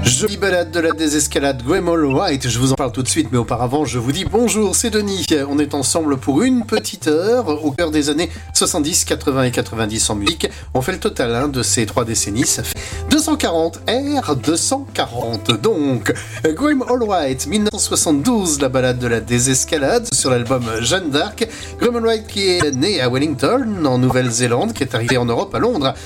Jolie balade de la désescalade, Graham Allwright, je vous en parle tout de suite, mais auparavant je vous dis bonjour, c'est Denis. On est ensemble pour une petite heure au cœur des années 70, 80 et 90 en musique. On fait le total de ces 3 décennies, ça fait 240 R, 240. Donc, Graham Allwright, 1972, la balade de la désescalade sur l'album Jeanne d'Arc. Graham Allwright qui est né à Wellington, en Nouvelle-Zélande, qui est arrivé en Europe, à Londres,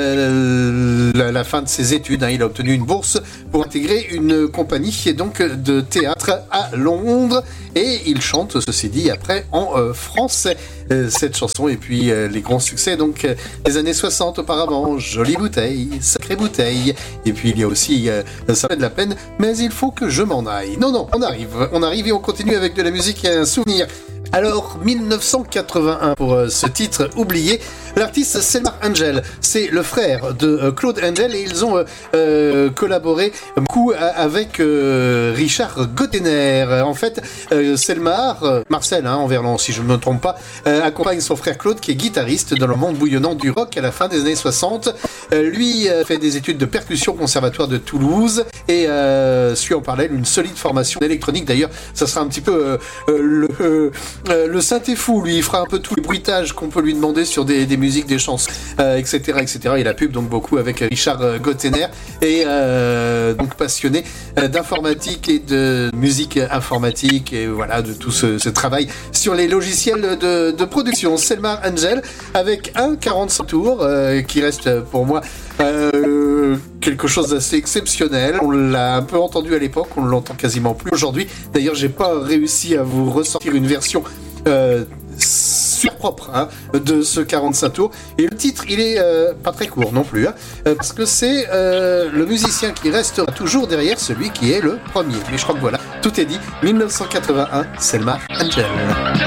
à la fin de ses études. Il a obtenu une bourse pour intégrer une compagnie qui est donc de théâtre à Londres, et il chante, ceci dit, après en français cette chanson, et puis les grands succès donc des années 60 auparavant, Jolie bouteille, Sacrée bouteille, et puis il y a aussi Ça fait de la peine, mais il faut que je m'en aille. Non, on arrive et on continue avec de la musique et un souvenir. Alors, 1981 pour ce titre oublié. L'artiste Selmar Angel, c'est le frère de Claude Angel, et ils ont collaboré beaucoup avec Richard Gottener. En fait, Selmar, Marcel en verlan si je ne me trompe pas, accompagne son frère Claude qui est guitariste dans le monde bouillonnant du rock à la fin des années 60. Lui fait des études de percussion au conservatoire de Toulouse et suit en parallèle une solide formation électronique. D'ailleurs, ça sera un petit peu le synthé fou, lui, il fera un peu tous les bruitages qu'on peut lui demander sur des musiques, des chansons, etc. Il a pub donc beaucoup avec Richard Gottener, et donc passionné d'informatique et de musique informatique, et voilà, de tout ce travail sur les logiciels de production. Selmar Angel avec un 45 tours qui reste pour moi quelque chose d'assez exceptionnel. On l'a un peu entendu à l'époque, on ne l'entend quasiment plus aujourd'hui. D'ailleurs, j'ai pas réussi à vous ressortir une version super propre de ce 45 tours, et le titre il est pas très court non plus, parce que c'est le musicien qui restera toujours derrière celui qui est le premier. Mais je crois que voilà, tout est dit. 1981, Selmar Angel.